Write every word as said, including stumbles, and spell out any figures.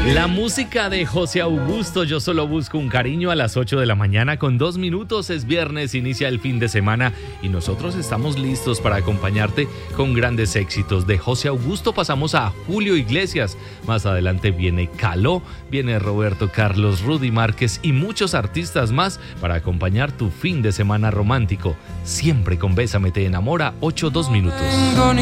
La música de José Augusto, Yo Solo Busco un Cariño, a las ocho de la mañana con dos minutos. Es viernes, inicia el fin de semana y nosotros estamos listos para acompañarte con grandes éxitos. De José Augusto pasamos a Julio Iglesias. Más adelante viene Caló, viene Roberto Carlos, Rudy Márquez y muchos artistas más para acompañar tu fin de semana romántico. Siempre con Bésame te enamora, ocho dos minutos. No tengo